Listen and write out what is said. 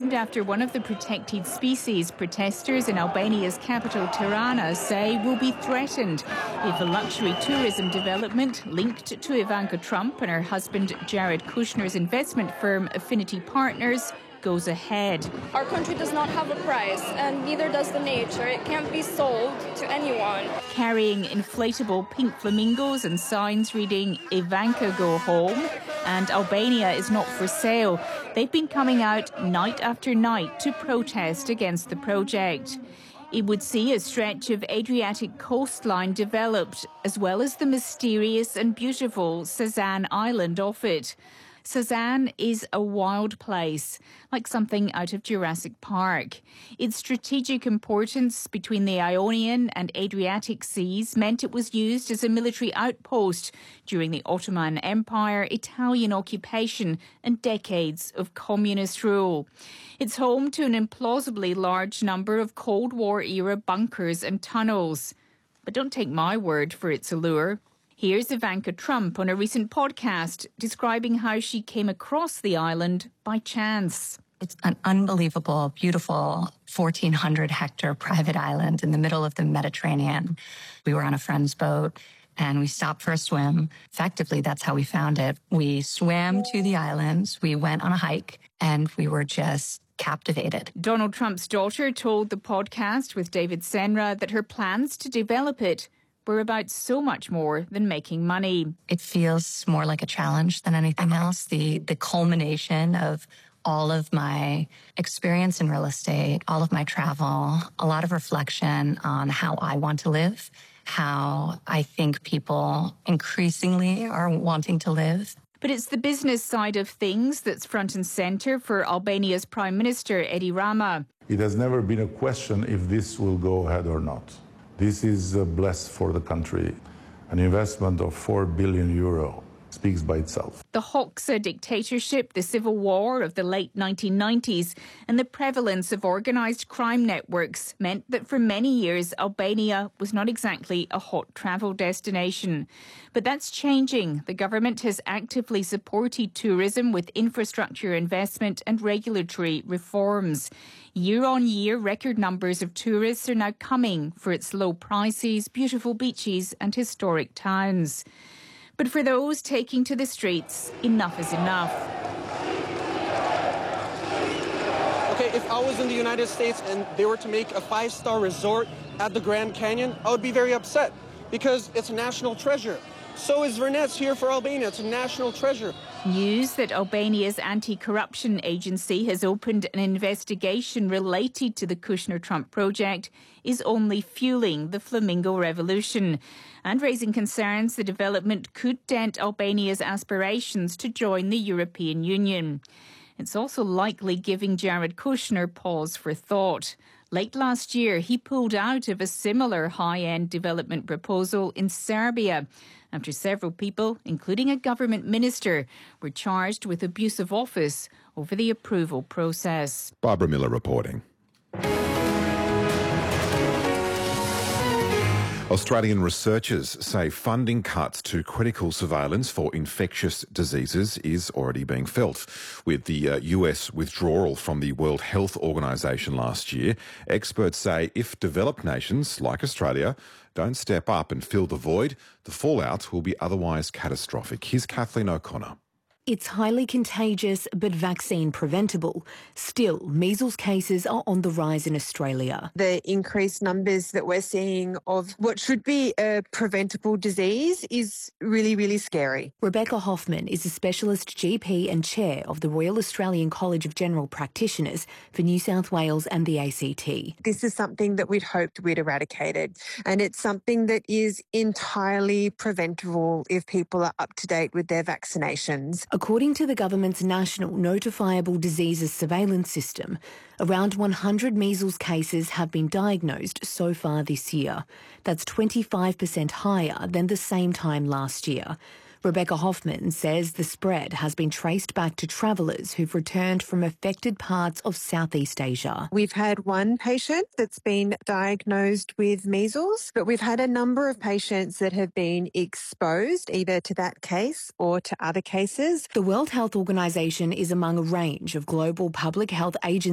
named after one of the protected species protesters in Albania's capital Tirana say will be threatened if a luxury tourism development linked to Ivanka Trump and her husband Jared Kushner's investment firm Affinity Partners goes ahead. Our country does not have a price, and neither does the nature. It can't be sold to anyone. Carrying inflatable pink flamingos and signs reading Ivanka go home and Albania is not for sale, they've been coming out night after night to protest against the project. It would see a stretch of Adriatic coastline developed, as well as the mysterious and beautiful Sazan Island off it. Sazan is a wild place, like something out of Jurassic Park. Its strategic importance between the Ionian and Adriatic seas meant it was used as a military outpost during the Ottoman Empire, Italian occupation and decades of communist rule. It's home to an implausibly large number of Cold War-era bunkers and tunnels. But don't take my word for its allure. Here's Ivanka Trump on a recent podcast describing how she came across the island by chance. It's an unbelievable, beautiful 1,400-hectare private island in the middle of the Mediterranean. We were on a friend's boat and we stopped for a swim. Effectively, that's how we found it. We swam to the islands, we went on a hike, and we were just captivated. Donald Trump's daughter told the podcast with David Senra that her plans to develop it were about so much more than making money. It feels more like a challenge than anything else. The culmination of all of my experience in real estate, all of my travel, a lot of reflection on how I want to live, how I think people increasingly are wanting to live. But it's the business side of things that's front and centre for Albania's Prime Minister, Edi Rama. It has never been a question if this will go ahead or not. This is blessed for the country. An investment of €4 billion speaks by itself. The Hoxha dictatorship, the civil war of the late 1990s, and the prevalence of organised crime networks meant that for many years Albania was not exactly a hot travel destination. But that's changing. The government has actively supported tourism with infrastructure investment and regulatory reforms. Year on year, record numbers of tourists are now coming for its low prices, beautiful beaches and historic towns. But for those taking to the streets, enough is enough. Okay, if I was in the United States and they were to make a 5-star resort at the Grand Canyon, I would be very upset because it's a national treasure. So is Vernets here for Albania. It's a national treasure. News that Albania's anti-corruption agency has opened an investigation related to the Kushner-Trump project is only fueling the flamingo revolution and raising concerns the development could dent Albania's aspirations to join the European Union. It's also likely giving Jared Kushner pause for thought. Late last year, he pulled out of a similar high-end development proposal in Serbia after several people, including a government minister, were charged with abuse of office over the approval process. Barbara Miller reporting. Australian researchers say funding cuts to critical surveillance for infectious diseases is already being felt. With the US withdrawal from the World Health Organization last year, experts say if developed nations like Australia don't step up and fill the void, the fallout will be otherwise catastrophic. Here's Kathleen O'Connor. It's highly contagious but vaccine preventable. Still, measles cases are on the rise in Australia. The increased numbers that we're seeing of what should be a preventable disease is really, really scary. Rebecca Hoffman is a specialist GP and chair of the Royal Australian College of General Practitioners for New South Wales and the ACT. This is something that we'd hoped we'd eradicated, and it's something that is entirely preventable if people are up to date with their vaccinations. According to the government's National Notifiable Diseases Surveillance System, around 100 measles cases have been diagnosed so far this year. That's 25% higher than the same time last year. Rebecca Hoffman says the spread has been traced back to travellers who've returned from affected parts of Southeast Asia. We've had one patient that's been diagnosed with measles, but we've had a number of patients that have been exposed either to that case or to other cases. The World Health Organization is among a range of global public health agencies